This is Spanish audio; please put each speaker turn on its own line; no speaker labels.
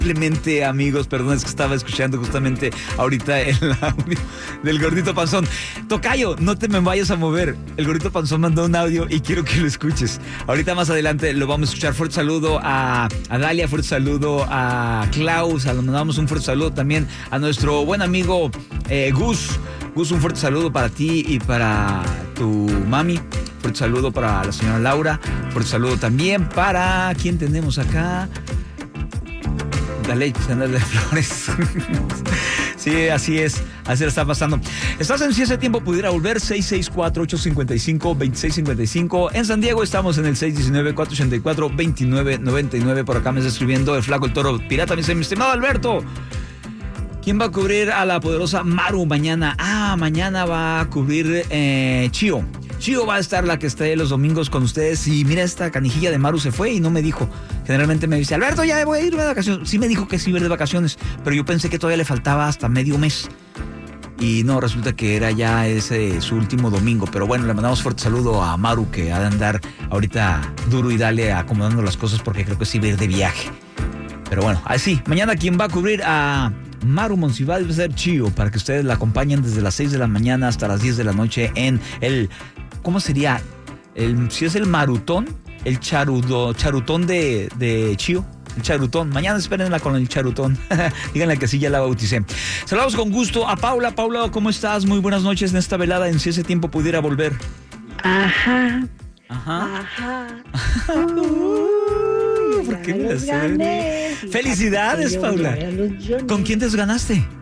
Simplemente, amigos, perdón, es que estaba escuchando justamente ahorita el audio del Gordito Panzón. Tocayo, no te me vayas a mover. El Gordito Panzón mandó un audio y quiero que lo escuches. Ahorita más adelante lo vamos a escuchar. Fuerte saludo a Dalia, fuerte saludo a Klaus, le mandamos un fuerte saludo también a nuestro buen amigo Gus. Gus, un fuerte saludo para ti y para tu mami. Fuerte saludo para la señora Laura. Fuerte saludo también para... ¿Quién tenemos acá? Dale, de Flores. Sí, así es. Así le está pasando. Estás en Si Ese Tiempo Pudiera Volver, 664-855-2655. En San Diego estamos en el 619-484-2999. Por acá me está escribiendo el Flaco, el Toro Pirata. Me dice, mi estimado Alberto, ¿quién va a cubrir a la poderosa Maru mañana? Mañana va a cubrir Chío. Chío va a estar la que esté los domingos con ustedes. Y mira, esta canijilla de Maru se fue y no me dijo. Generalmente me dice, Alberto, ya voy a irme de vacaciones. Sí me dijo que sí iba de vacaciones, pero yo pensé que todavía le faltaba hasta medio mes. Y no, resulta que era ya ese su último domingo. Pero bueno, le mandamos fuerte saludo a Maru, que ha de andar ahorita duro y dale acomodando las cosas porque creo que sí va a ir de viaje. Pero bueno, así, mañana quien va a cubrir a Maru Monsiváis va a ser Chío, para que ustedes la acompañen desde las 6 de la mañana hasta las 10 de la noche en el... ¿Cómo sería? Si es el marutón, el charutón de Chío. El charutón. Mañana espérenla con el charutón. Díganle que sí, ya la bauticé. Saludamos con gusto a Paula. Paula, ¿cómo estás? Muy buenas noches en esta velada en Si Ese Tiempo Pudiera Volver.
Ajá.
¿Por qué me las gané? Felicidades, Paula. ¿Con quién te ganaste?